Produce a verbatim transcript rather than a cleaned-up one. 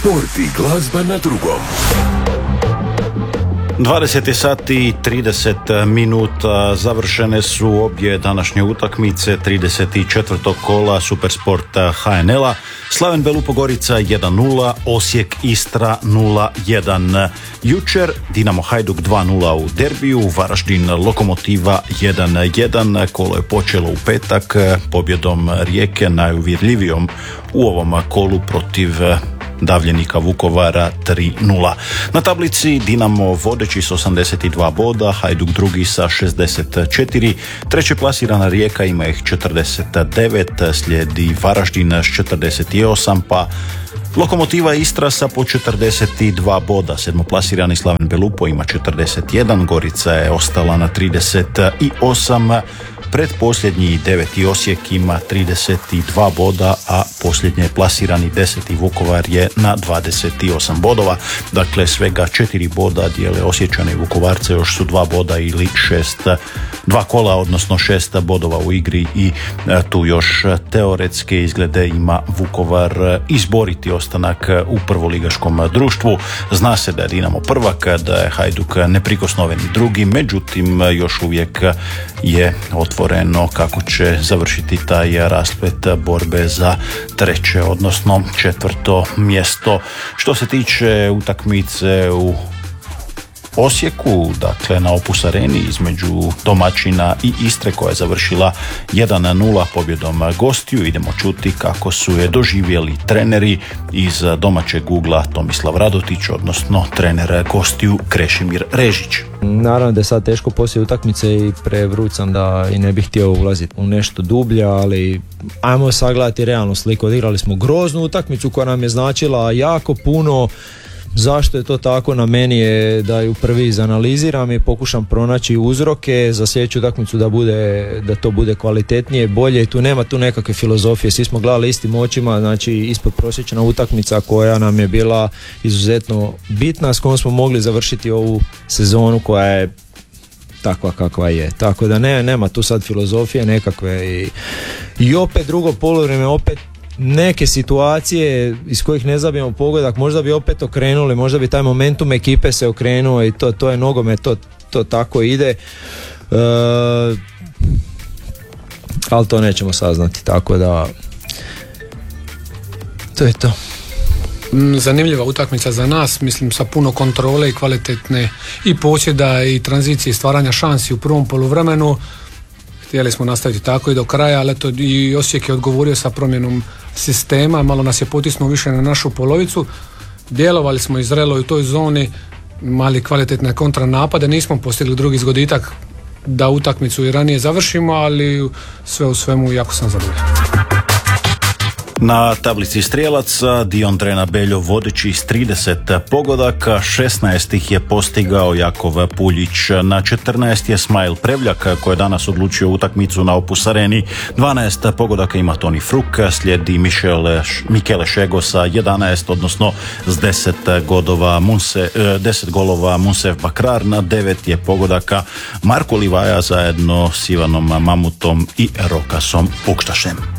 Sport i glazba na drugom. dvadeset sati i trideset minuta, završene su obje današnje utakmice trideset četvrtog kola Supersporta H N L-a. Slaven Belupo Gorica jedan nula, Osijek Istra nula jedan. Jučer Dinamo Hajduk dva nula u derbiju, Varaždin Lokomotiva jedan jedan. Kolo je počelo u petak pobjedom Rijeke, najuvjerljivijom u ovom kolu protiv davljenika Vukovara tri nula. Na tablici Dinamo vodeći s osamdeset dva boda, Hajduk drugi sa šezdeset četiri, treće plasirana Rijeka ima ih četrdeset devet, slijedi Varaždin s četrdeset osam, pa Lokomotiva Istra sa po četrdeset dva boda, sedmoplasirani Slaven Belupo ima četrdeset jedan, Gorica je ostala na trideset osam, predposljednji deveti Osijek ima trideset dva boda, a posljednje plasirani deseti Vukovar je na dvadeset osam bodova. Dakle, svega četiri boda dijele Osječane i Vukovarce, još su dva boda ili šest, dva kola, odnosno šest bodova u igri i tu još teoretske izglede ima Vukovar izboriti ostanak u prvoligaškom društvu. Zna se da je Dinamo prvak, da je Hajduk neprikosnoveni drugi, međutim još uvijek je otvoreno kako će završiti taj rasplet borbe za treće, odnosno četvrto mjesto. Što se tiče utakmice u Osijeku, dakle na Opus Areni između domaćina i Istre koja je završila jedan nula pobjedom gostiju, idemo čuti kako su je doživjeli treneri iz domaćeg ugla Tomislav Radotić, odnosno trener gostiju Krešimir Režić. Naravno da je sad teško poslije utakmice i prevruć sam da i ne bih htio ulaziti u nešto dublje, ali ajmo sagledati realnu sliku. Odigrali smo groznu utakmicu koja nam je značila jako puno. Zašto je to tako, na meni je da ju prvi izanaliziram i pokušam pronaći uzroke za sljedeću utakmicu da bude, da to bude kvalitetnije, bolje. Tu nema tu nekakve filozofije, svi smo gledali istim očima, znači ispod prosječna utakmica koja nam je bila izuzetno bitna, s kojom smo mogli završiti ovu sezonu koja je takva kakva je. Tako da ne, nema tu sad filozofije nekakve i, i opet drugo poluvrijeme, opet neke situacije iz kojih ne zabijemo pogodak, možda bi opet okrenuli, možda bi taj momentum ekipe se okrenuo i to, to je nogomet, to, to tako ide. E, ali to nećemo saznati, tako da to je to. Zanimljiva utakmica za nas, mislim sa puno kontrole i kvalitetne i posjeda i tranzicije i stvaranja šansi u prvom poluvremenu. Htjeli smo nastaviti tako i do kraja, ali eto i Osijek je odgovorio sa promjenom sistema, malo nas je potisnuo više na našu polovicu. Djelovali smo i zrelo u toj zoni, mali kvalitetne kontranapade, nismo postigli drugi zgoditak da utakmicu i ranije završimo, ali sve u svemu jako sam zadovoljan. Na tablici strijelaca Dion Drena Beljo vodeći s trideset pogodaka, šesnaest ih je postigao Jakov Puljić, na četrnaest je Smajl Prevljak koji je danas odlučio utakmicu na Opus Areni, dvanaest pogodaka ima Toni Fruk, slijedi Mišel, Mikele Šego sa jedanaest, odnosno s deset godova Munse, deset golova Munsef Bakrar, na devet je pogodaka Marko Livaja zajedno s Ivanom Mamutom i Rokasom Pukštašem.